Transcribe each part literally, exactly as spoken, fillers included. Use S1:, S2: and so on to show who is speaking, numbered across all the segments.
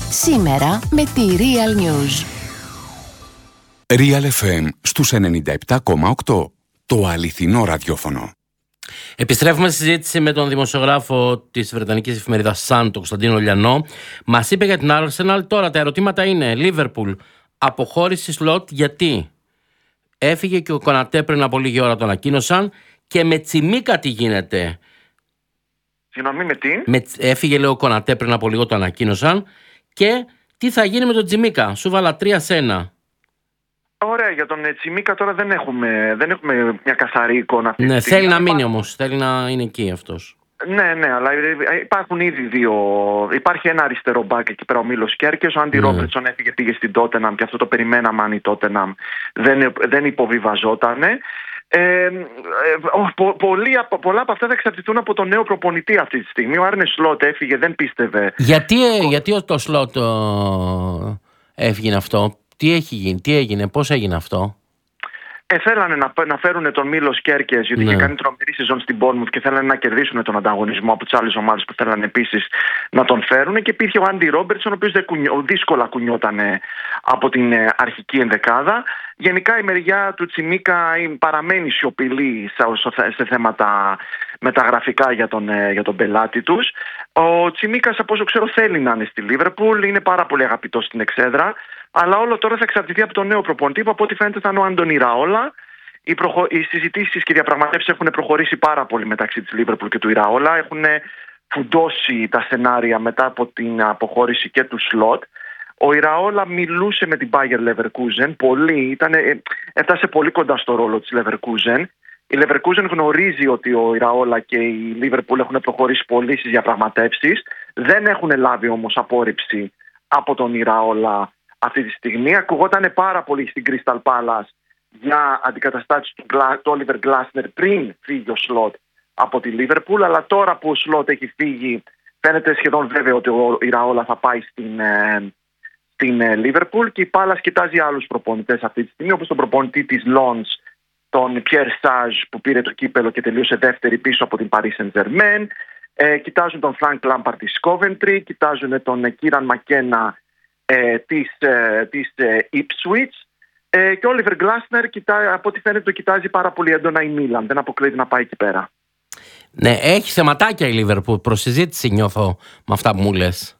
S1: Σήμερα με τη Real News.
S2: Real εφ εμ στους ενενήντα επτά κόμμα οκτώ. Το αληθινό ραδιόφωνο.
S3: Επιστρέφουμε στη συζήτηση με τον δημοσιογράφο της βρετανικής εφημερίδας Sun, τον Κωνσταντίνο Λιανό. Μας είπε για την Arsenal. Τώρα τα ερωτήματα είναι: Liverpool, αποχώρηση σλότ γιατί? Έφυγε και ο Κονατέ πριν από λίγη ώρα, το ανακοίνωσαν. Και με Τσιμίκα τι γίνεται?
S4: Συγγνώμη, με τι?
S3: Με, έφυγε, λέει, ο Κονατέ πριν από λίγο, το ανακοίνωσαν. Και τι θα γίνει με τον Τσιμίκα? Σου βάλα τρία σε ένα.
S4: Ωραία, για τον Τσιμίκα τώρα δεν έχουμε, δεν έχουμε μια καθαρή εικόνα αυτή.
S3: Ναι, θέλει να μείνει όμως, θέλει να είναι εκεί αυτός.
S4: Ναι, ναι, αλλά υπάρχουν ήδη δύο. Υπάρχει ένα αριστερό μπακ εκεί πέρα, ο Μίλος Κέρκες. Ο Άντι ναι. Ρόμπερτσον έφυγε, πήγε στην Τότεναμ και αυτό το περιμέναμε αν η Τότεναμ δεν, δεν υποβιβαζότανε. Ε, πο, πολλοί, πολλά από αυτά θα εξαρτηθούν από τον νέο προπονητή αυτή τη στιγμή. Ο Άρνε Σλότ έφυγε, δεν πίστευε.
S3: Γιατί, ο... γιατί το Σλότ έφυγε αυτό? Τι έχει γίνει, τι έγινε, πώς έγινε αυτό?
S4: Ε, θέλανε να, να φέρουν τον Μίλος Κέρκες, γιατί ναι. είχε κάνει τρομερή σεζόν στην Bournemouth και θέλανε να κερδίσουν τον ανταγωνισμό από τις άλλες ομάδες που θέλανε επίσης να τον φέρουν. Και υπήρχε ο Άντι Ρόμπερτσον, ο οποίος κουνιό, δύσκολα κουνιόταν από την αρχική ενδεκάδα. Γενικά η μεριά του Τσιμίκα παραμένει σιωπηλή σε θέματα μεταγραφικά για τον, για τον πελάτη τους. Ο Τσιμίκας, από όσο ξέρω, θέλει να είναι στη Λίβερπουλ, είναι πάρα πολύ αγαπητός στην εξέδρα. Αλλά όλο τώρα θα εξαρτηθεί από τον νέο προπονητή, που από ό,τι φαίνεται θα είναι ο Αντώνι Ραόλα. Οι, προχω... οι συζητήσεις και οι διαπραγματεύσεις έχουν προχωρήσει πάρα πολύ μεταξύ της Λίβερπουλ και του Ραόλα. Έχουν φουντώσει τα σενάρια μετά από την αποχώρηση και του Σλότ. Ο Iraola μιλούσε με την Bayer Leverkusen πολύ, ήτανε, έφτασε πολύ κοντά στο ρόλο της Leverkusen. Η Leverkusen γνωρίζει ότι ο Iraola και η Liverpool έχουν προχωρήσει πολύ στις διαπραγματεύσεις. Δεν έχουν λάβει όμως απόρριψη από τον Iraola αυτή τη στιγμή. Ακουγόταν πάρα πολύ στην Crystal Palace για αντικαταστάσεις του, του Oliver Glasner πριν φύγει ο Slot από τη Liverpool, αλλά τώρα που ο Slot έχει φύγει φαίνεται σχεδόν βέβαιο ότι ο Iraola θα πάει στην, ε, στην ε, Liverpool, και η Palace κοιτάζει άλλους προπονητές αυτή τη στιγμή, όπως τον προπονητή της Lons, τον Pierre Sage, που πήρε το κύπελο και τελείωσε δεύτερη πίσω από την Paris Saint-Germain. Ε, κοιτάζουν τον Frank Lampard της Coventry, κοιτάζουν τον Kieran McKenna ε, της, ε, της ε, Ipswich, ε, και ο Oliver Glasner κοιτά, από ό,τι φαίνεται το κοιτάζει πάρα πολύ έντονα η Milan. Δεν αποκλείεται να πάει εκεί πέρα.
S3: Ναι, έχει θεματάκια η Liverpool, προσυζήτηση νιώθω με αυτά που μου λες.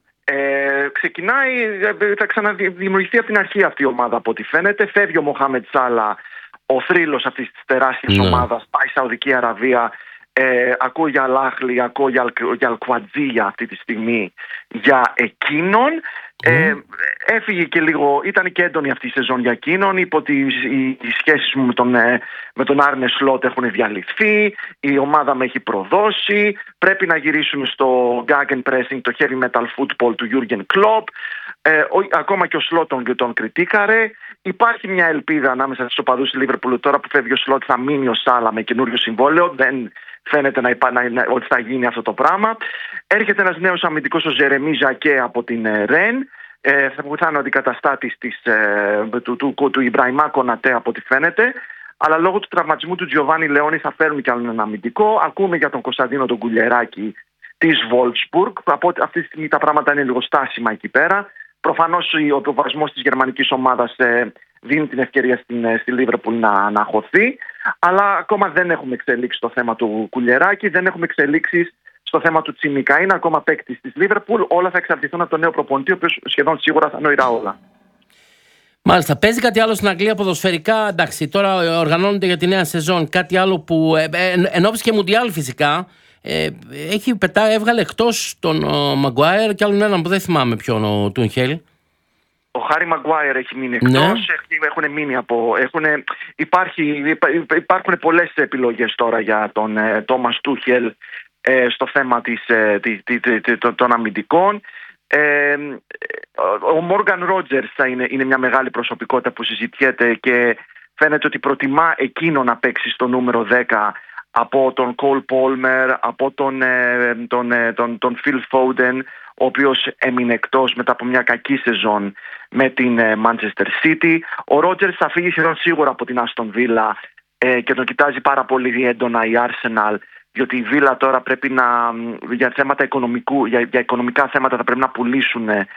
S4: Ε, ξεκινάει, θα ξαναδημιουργηθεί από την αρχή αυτή η ομάδα από ό,τι φαίνεται. Φεύγει ο Μοχάμετ Σάλα, ο θρύλος αυτής της τεράστιας ναι. ομάδας, πάει στη Σαουδική Αραβία. Ε, ακούω για Λάχλι, ακούω για, για Αλκουατζία αυτή τη στιγμή για εκείνον. Mm. Ε, έφυγε και λίγο, ήταν και έντονη αυτή η σεζόν για εκείνον. Είπε ότι οι, οι σχέσεις μου με τον, με τον Άρνε Σλότ έχουν διαλυθεί, η ομάδα με έχει προδώσει, πρέπει να γυρίσουν στο Gegenpressing, το heavy metal football του Jurgen Klopp. Ε, ο, ακόμα και ο Σλότ τον, τον κριτήκαρε. Υπάρχει μια ελπίδα ανάμεσα στους οπαδούς της Liverpool, τώρα που φεύγει ο Σλότ θα μείνει ο Σάλα με καινούριο συμβόλαιο. Δεν φαίνεται να υπά, να, να, ότι θα γίνει αυτό το πράγμα. Έρχεται ένας νέος αμυντικός, ο Ζερεμί Ζακέ από την Ρεν. Ε, θα βοηθάνε ο αντικαταστάτης της, ε, του, του, του, του Ιμπραημά Κονατέ από ό,τι φαίνεται. Αλλά λόγω του τραυματισμού του Τζιοβάνι Λεόνι θα φέρουν κι άλλο έναν αμυντικό. Ακούμε για τον Κωνσταντίνο τον Κουλιεράκη της Wolfsburg. Από αυτή τη στιγμή τα πράγματα είναι λίγο στάσιμα εκεί πέρα. Προφανώς ο προβασμός της γερμανικής ομάδας ε, δίνει την ευκαιρία στην, στη Liverpool να, να χωθεί. Αλλά ακόμα δεν έχουμε εξελίξει το θέμα του Κουλιεράκη, δεν έχουμε εξελίξει στο θέμα του Τσιμίκα. Είναι ακόμα παίκτης της Liverpool. Όλα θα εξαρτηθούν από τον νέο προπονητή, ο οποίος σχεδόν σίγουρα θα είναι ο Iraola.
S3: Μάλιστα. Παίζει κάτι άλλο στην Αγγλία ποδοσφαιρικά? Εντάξει, τώρα οργανώνεται για τη νέα σεζόν. Κάτι άλλο που ε, ε, εν ώψη και Μουντιάλ φυσικά. Ε, έχει πετά, έβγαλε εκτός τον Μαγκουάιρ και άλλον έναν που δεν θυμάμαι ποιον, ο Τούνχελ.
S4: Ο Χάρι Μαγκουάιρ έχει μείνει εκτός, ναι. έχουν μείνει από, έχουν, υπάρχει, υπάρχουν πολλές επιλογές τώρα για τον Τόμας Τούχελ ε, στο θέμα της, ε, της, της, της, των αμυντικών. Ε, ο Μόργαν Ρότζερς είναι, είναι μια μεγάλη προσωπικότητα που συζητιέται και φαίνεται ότι προτιμά εκείνο να παίξει στο νούμερο δέκα από τον Κολ Πόλμερ, από τον, τον, τον, τον Φιλ Φόντεν, ο οποίος έμεινε εκτός μετά από μια κακή σεζόν με την Manchester City. Ο Ρότζερς θα φύγει σχεδόν σίγουρα από την Άστον Βίλα ε, και τον κοιτάζει πάρα πολύ έντονα η Arsenal, διότι η Βίλα τώρα πρέπει να, για, θέματα οικονομικού, για, για οικονομικά θέματα θα πρέπει να πουλήσουν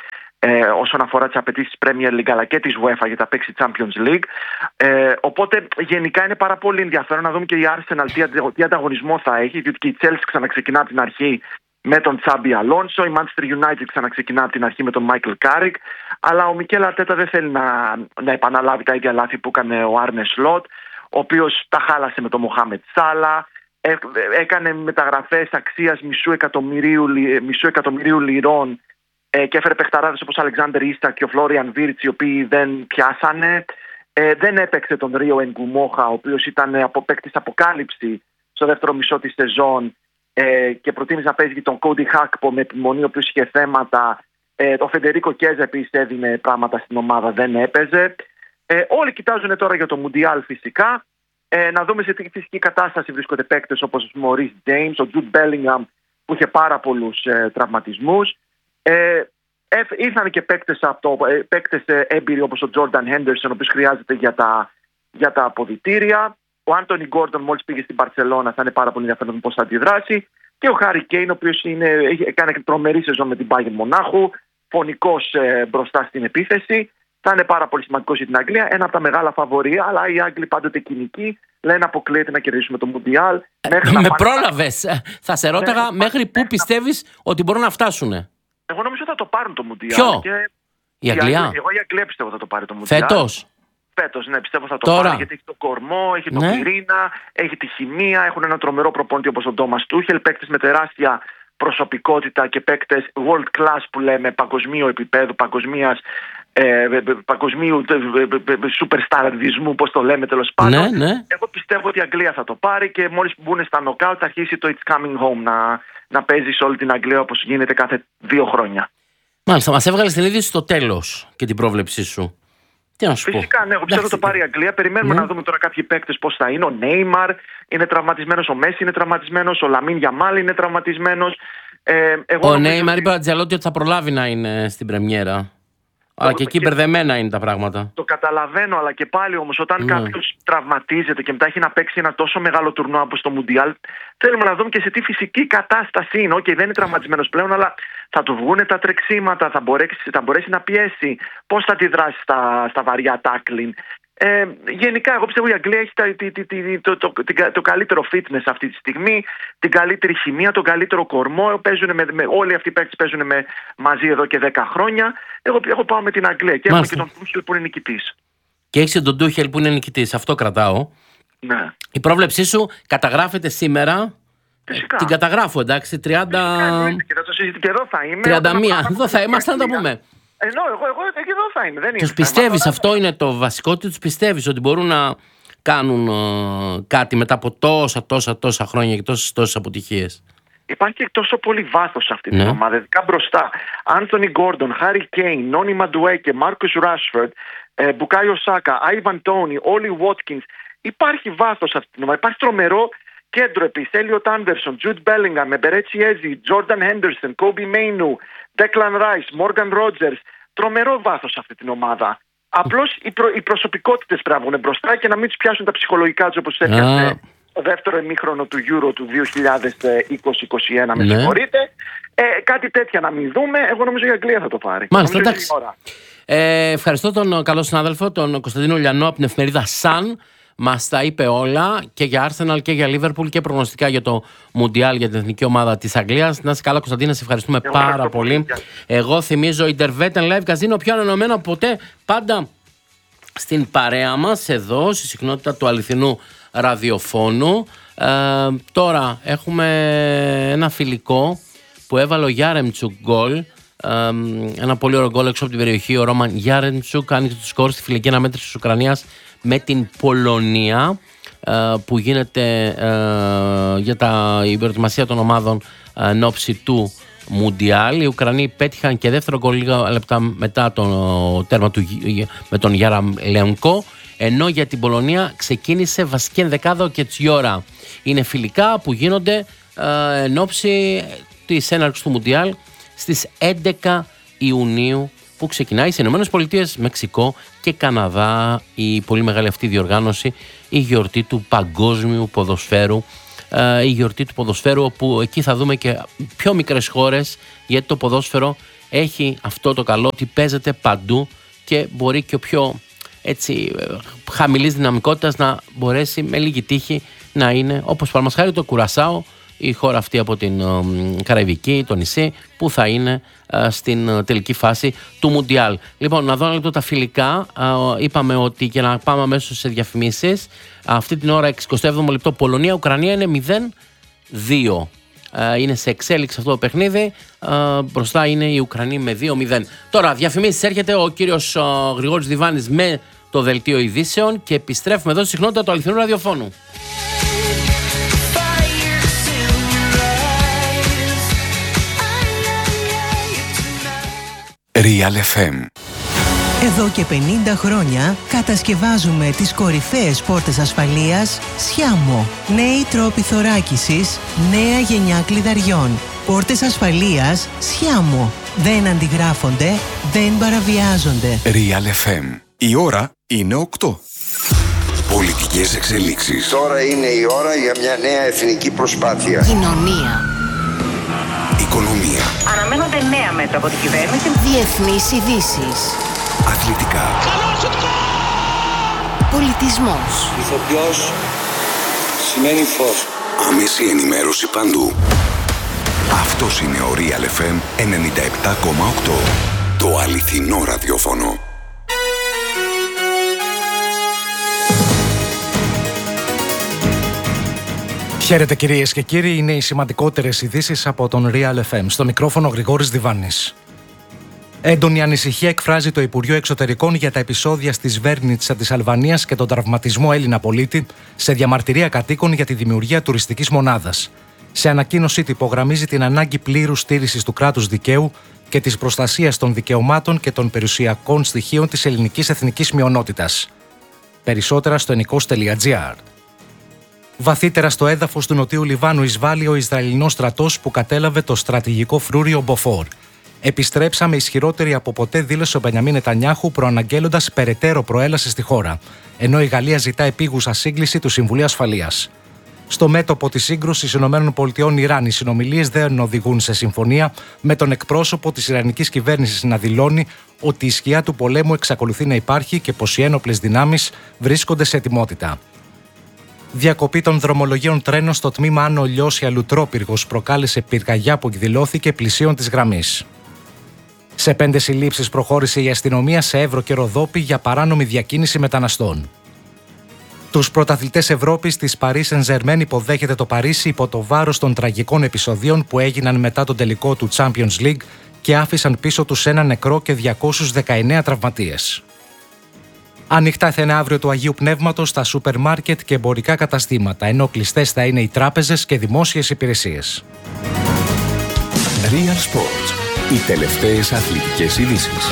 S4: ε, όσον αφορά τις απαιτήσεις Premier League αλλά και της UEFA για τα παίξει Champions League. Ε, οπότε γενικά είναι πάρα πολύ ενδιαφέρον να δούμε και η Arsenal τι, τι ανταγωνισμό θα έχει, διότι και η Chelsea ξαναξεκινά από την αρχή με τον Τσάμπι Αλόνσο, η Manchester United ξαναξεκινά από την αρχή με τον Michael Carrick, αλλά ο Μικέλ Αρτέτα δεν θέλει να, να επαναλάβει τα ίδια λάθη που έκανε ο Άρνε Σλότ, ο οποίος τα χάλασε με τον Μοχάμετ Σάλα, έ, έκανε μεταγραφές αξίας μισού εκατομμυρίου, μισού εκατομμυρίου λιρών ε, και έφερε παιχταράδες όπως ο Αλεξάνδερ Ίσακ και ο Φλόριαν Βίρτς, οι οποίοι δεν πιάσανε. Ε, δεν έπαιξε τον Ρίο Εγκουμόχα, ο οποίος ήταν από παίκτης αποκάλυψη στο δεύτερο μισό της σεζόν, Ε, και προτίμησε να παίζει τον Κόντι Χάκπο με επιμονή, ο οποίος είχε θέματα. Ε, ο Φεντερίκο Κέζα επίσης έδινε πράγματα στην ομάδα, δεν έπαιζε. Ε, όλοι κοιτάζουν τώρα για το Μουντιάλ φυσικά. Ε, να δούμε σε τι φυσική κατάσταση βρίσκονται παίκτες όπως ο Μωρίς Τζέιμς, ο Τζουντ Μπέλιγχαμ που είχε πάρα πολλούς ε, τραυματισμούς. Ε, ε, ήρθαν και παίκτες, από το, ε, παίκτες ε, έμπειροι όπως ο Τζόρνταν Χέντερσον, ο οποίος χρειάζεται για τα, για τα αποδυτήρια. Ο Άντονι Γκόρντον μόλις πήγε στην Μπαρσελόνα, θα είναι πάρα πολύ ενδιαφέρον πώς θα αντιδράσει. Και ο Χάρι Κέιν, ο οποίος έκανε τρομερή σεζόν με την Bayern Μονάχου, φωνικός ε, μπροστά στην επίθεση. Θα είναι πάρα πολύ σημαντικός για την Αγγλία. Ένα από τα μεγάλα φαβορία, αλλά οι Άγγλοι πάντοτε κοινικοί λένε αποκλείεται να κερδίσουμε το Μουντιάλ.
S3: Ε, με πρόλαβες. Θα σε ρώταγα μέχρι, μέχρι πού πιστεύεις ότι μπορούν να φτάσουν.
S4: Εγώ νομίζω θα το πάρουν το Μουντιάλ.
S3: Ποιο?
S4: Και...
S3: Η Αγγλία.
S4: Εγώ η Αγγλία πιστεύω θα το πάρει το Μουντιάλ.
S3: Φέτος.
S4: Φέτος, ναι, πιστεύω θα το
S3: Τώρα.
S4: πάρει, γιατί έχει το κορμό, έχει
S3: Ναι.
S4: τον πυρήνα, έχει τη χημεία, έχουν ένα τρομερό προπονητή όπως τον Τόμας Τούχελ, παίκτες με τεράστια προσωπικότητα και παίκτες world class που λέμε, παγκοσμίου επίπεδου, παγκοσμίας, ε, παγκοσμίου superstardισμού, πώς το λέμε τέλος πάντων.
S3: Ναι, ναι.
S4: Εγώ πιστεύω ότι η Αγγλία θα το πάρει και μόλις μπουν στα νοκάουτ θα αρχίσει το It's Coming Home να, να παίζει σε όλη την Αγγλία όπως γίνεται κάθε δύο χρόνια.
S3: Μάλιστα, μας έβγαλες την είδηση στο τέλος και την πρόβλεψή σου. Τι να σου πω.
S4: Φυσικά, ναι, εγώ πιστεύω το πάρει η Αγγλία. Περιμένουμε
S3: Ναι.
S4: να δούμε τώρα κάποιοι παίκτες πώς θα είναι. Ο Νέιμαρ είναι τραυματισμένος, ο Μέση είναι τραυματισμένος, ο Λαμίν Γιαμάλ είναι τραυματισμένος. Ε, εγώ
S3: Ο
S4: νομίζω
S3: Νέιμαρ
S4: ότι
S3: είπε ο Αντζελότη ότι θα προλάβει να είναι στην πρεμιέρα. Αλλά και εκεί
S4: και-
S3: μπερδεμένα είναι τα πράγματα.
S4: Το καταλαβαίνω, αλλά και πάλι όμως όταν
S3: Ναι.
S4: κάποιος τραυματίζεται και μετά έχει να παίξει ένα τόσο μεγάλο τουρνουά όπως το Μουντιάλ, θέλουμε να δούμε και σε τι φυσική κατάσταση είναι. Οκ, δεν είναι τραυματισμένος πλέον, αλλά θα του βγουν τα τρεξίματα, θα μπορέσει, θα μπορέσει να πιέσει, πώς θα αντιδράσει στα, στα βαριά τάκλιν. Ε, γενικά, εγώ πιστεύω η Αγγλία έχει τα, τη, τη, τη, το, το, το, το καλύτερο fitness αυτή τη στιγμή, την καλύτερη χημεία, τον καλύτερο κορμό. Παίζουν με, με, όλοι αυτοί οι παίκτες παίζουν με, μαζί εδώ και δέκα χρόνια. Εγώ, εγώ πάω με την Αγγλία και έχουμε και τον Τούχελ που είναι νικητής.
S3: Και έχεις τον Τούχελ που είναι νικητής. Αυτό κρατάω.
S4: Ναι.
S3: Η πρόβλεψή σου καταγράφεται σήμερα.
S4: Φυσικά.
S3: Την καταγράφω, εντάξει. τριάντα...
S4: Και θα το συζητήσω και εδώ θα είμαι.
S3: τριάντα μία.
S4: Όταν
S3: Εδώ θα είμαστε να τα πούμε.
S4: Ενώ εγώ, εγώ και εδώ θα είμαι. Δεν
S3: Τους
S4: είναι
S3: πιστεύεις,
S4: θέμα.
S3: αυτό είναι το βασικό, ότι τους πιστεύεις ότι μπορούν να κάνουν ε, κάτι μετά από τόσα, τόσα, τόσα χρόνια και τόσες, τόσες αποτυχίες.
S4: Υπάρχει και τόσο πολύ βάθος σε αυτή την
S3: Ναι.
S4: ομάδα. Ειδικά μπροστά. Άντονι Γκόρντον, Χάρι Κέιν, Νόνι Μαντουέκε, Μάρκος Ράσφορντ, Μπουκάιο Σάκα, Άιβαν Τόνι, Όλι Βότκινς. Υπάρχει βάθος σε αυτή την ομάδα. Υπάρχει τρομερό κέντρο επίσης. Έλιοτ Άντερσον, Τζουντ Μπέλιγχαμ, Μπερέτσι Έζι, Τζόρνταν Χέντερσον, Κόμπι Μέινου, Ντέκλαν Ράις, Μόργαν Ρότζερς. Τρομερό βάθος σε αυτή την ομάδα. Απλώς οι, προ, οι προσωπικότητες πρέπει να βγουν μπροστά και να μην τους πιάσουν τα ψυχολογικά τους όπως έπιασε το δεύτερο ημίχρονο του Euro του δύο χιλιάδες είκοσι είκοσι ένα, με
S3: Ναι.
S4: συγχωρείτε. Ε, κάτι τέτοια να μην δούμε. Εγώ νομίζω η Αγγλία θα το πάρει.
S3: Μάλιστα,
S4: Νομίζω
S3: εντάξει.
S4: είναι η ώρα.
S3: Ε, ευχαριστώ τον καλό συνάδελφο, τον Κωνσταντίνο Λιανό από την εφημερίδα Sun. Μας τα είπε όλα και για Arsenal και για Liverpool και προγνωστικά για το Μουντιάλ για την εθνική ομάδα της Αγγλίας. Να είσαι καλά, Κωνσταντίνα, σε ευχαριστούμε
S4: Εγώ
S3: πάρα
S4: ευχαριστώ
S3: πολύ.
S4: πολύ.
S3: Εγώ θυμίζω Intervetten Live Casino, πιο ανενωμένο από ποτέ, πάντα στην παρέα μας εδώ, στη συχνότητα του αληθινού ραδιοφώνου. Ε, τώρα έχουμε ένα φιλικό που έβαλε ο Γιάρεμτσουκ γκολ. Ε, ένα πολύ ωραίο γκολ έξω από την περιοχή. Ο Ρόμαν Γιάρεμτσουκ άνοιξε το σκορ στη φιλική αναμέτρηση της Ουκρανίας με την Πολωνία, ε, που γίνεται ε, για τα, η προετοιμασία των ομάδων ε, εν ώψη του Μουντιάλ. Οι Ουκρανοί πέτυχαν και δεύτερο γκολ λίγα λεπτά μετά το τέρμα του, με τον Γιαραμλεονκό, ενώ για την Πολωνία ξεκίνησε βασική ενδεκάδα ο Κετσιόρα. Είναι φιλικά που γίνονται ε, εν ώψη της έναρξης του Μουντιάλ στις έντεκα Ιουνίου, που ξεκινάει στις Ηνωμένες Πολιτείες, Μεξικό και Καναδά η πολύ μεγάλη αυτή διοργάνωση, η γιορτή του παγκόσμιου ποδοσφαίρου, η γιορτή του ποδοσφαίρου, όπου εκεί θα δούμε και πιο μικρές χώρες, γιατί το ποδόσφαιρο έχει αυτό το καλό ότι παίζεται παντού και μπορεί και ο πιο έτσι χαμηλής δυναμικότητας να μπορέσει με λίγη τύχη να είναι, όπως παραδείγματος χάρη το Κουρασάο, η χώρα αυτή από την ε, Καραϊβική, το νησί, που θα είναι ε, στην ε, τελική φάση του Μουντιάλ. Λοιπόν, να δω ένα λεπτό τα φιλικά. Ε, είπαμε ότι για να πάμε αμέσως σε διαφημίσεις, αυτή την ώρα εικοστό έβδομο λεπτό Πολωνία-Ουκρανία είναι μηδέν δύο. Ε, είναι σε εξέλιξη αυτό το παιχνίδι. Ε, μπροστά είναι η Ουκρανία με δύο μηδέν. Τώρα, διαφημίσεις, έρχεται ο κύριος ε, Γρηγόρης Διβάνης με το δελτίο ειδήσεων και επιστρέφουμε εδώ στη συχνότητα του αληθινού ραδιοφώνου.
S2: Real εφ εμ.
S5: Εδώ και πενήντα χρόνια κατασκευάζουμε τις κορυφαίες πόρτες ασφαλείας Σιάμο. Νέοι τρόποι θωράκισης, νέα γενιά κλειδαριών. Πόρτες ασφαλείας Σιάμο. Δεν αντιγράφονται, δεν παραβιάζονται.
S2: Real εφ εμ. Η ώρα είναι οκτώ. Πολιτικές εξελίξεις.
S6: Τώρα είναι η ώρα για μια νέα εθνική προσπάθεια.
S1: Κοινωνία.
S2: Οικονομία.
S7: Αναμένονται νέα μέτρα από την κυβέρνηση.
S1: Διεθνείς ειδήσεις.
S2: Αθλητικά.
S1: Πολιτισμός.
S8: Ηθοποιός σημαίνει φως.
S2: Άμεση ενημέρωση παντού. Αυτός είναι ο Real εφ εμ ενενήντα επτά κόμμα οκτώ. Το αληθινό ραδιόφωνο.
S9: Χαίρετε κυρίες και κύριοι, είναι οι σημαντικότερες ειδήσεις από τον Real εφ εμ. Στο μικρόφωνο Γρηγόρης Διβάνης. Έντονη ανησυχία εκφράζει το Υπουργείο Εξωτερικών για τα επεισόδια στη Σβέρνιτσα της Αλβανίας και τον τραυματισμό Έλληνα πολίτη σε διαμαρτυρία κατοίκων για τη δημιουργία τουριστικής μονάδας. Σε ανακοίνωσή του υπογραμμίζει την ανάγκη πλήρους στήρησης του κράτους δικαίου και της προστασίας των δικαιωμάτων και των περιουσιακών στοιχείων της ελληνικής εθνικής μειονότητας. Περισσότερα στο ενικός τελεία τζι άρ. Βαθύτερα στο έδαφος του Νοτιού Λιβάνου εισβάλλει ο Ισραηλινός στρατός που κατέλαβε το στρατηγικό φρούριο Μποφόρ. Επιστρέψαμε ισχυρότεροι από ποτέ, δήλωσε ο Μπενιαμίν Νετανιάχου, προαναγγέλλοντας περαιτέρω προέλαση στη χώρα, ενώ η Γαλλία ζητά επίγουσα σύγκληση του Συμβουλίου Ασφαλείας. Στο μέτωπο της σύγκρουσης ΗΠΑ-Ιράν, οι συνομιλίες δεν οδηγούν σε συμφωνία, με τον εκπρόσωπο της Ιρανικής κυβέρνησης να δηλώνει ότι η σκιά του πολέμου εξακολουθεί να υπάρχει και πως οι ένοπλες δυνάμεις βρίσκονται σε ετοιμότητα. Διακοπή των δρομολογίων τρένων στο τμήμα Άνω Λιώσια Λουτρόπυργος προκάλεσε πυρκαγιά που εκδηλώθηκε πλησίων της γραμμής. Σε πέντε συλλήψεις προχώρησε η αστυνομία σε Εύρο και Ροδόπη για παράνομη διακίνηση μεταναστών. Τους πρωταθλητές Ευρώπης της Paris Saint-Germain υποδέχεται το Παρίσι υπό το βάρος των τραγικών επεισοδίων που έγιναν μετά τον τελικό του Champions League και άφησαν πίσω τους ένα νεκρό και διακόσιους δεκαεννέα τραυματίες. Ανοιχτά θα είναι αύριο του Αγίου Πνεύματος στα σούπερ μάρκετ και εμπορικά καταστήματα, ενώ κλειστές θα είναι οι τράπεζες και δημόσιες υπηρεσίες.
S2: Real Sports. Οι τελευταίες αθλητικές ειδήσεις.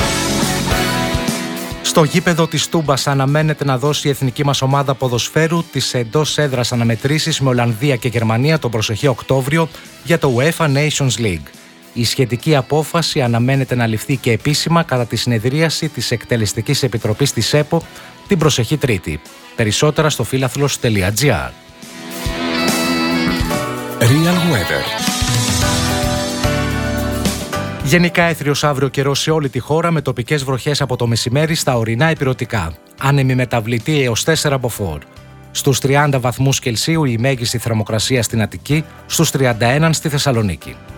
S9: Στο γήπεδο της Τούμπας αναμένεται να δώσει η εθνική μας ομάδα ποδοσφαίρου τις εντός έδρας αναμετρήσεις με Ολλανδία και Γερμανία τον προσεχή Οκτώβριο για το UEFA Nations League. Η σχετική απόφαση αναμένεται να ληφθεί και επίσημα κατά τη συνεδρίαση της Εκτελεστικής Επιτροπής της ΕΠΟ την προσεχή Τρίτη. Περισσότερα στο φύλαθλος τελεία τζι άρ.
S2: Real Weather.
S9: Γενικά έθριος αύριο καιρός σε όλη τη χώρα με τοπικές βροχές από το μεσημέρι στα ορεινά ηπειρωτικά. Άνεμη μεταβλητή έως τέσσερα μποφόρ. Στους τριάντα βαθμούς Κελσίου η μέγιστη θερμοκρασία στην Αττική, στους τριάντα ένα στη Θεσσαλονίκη.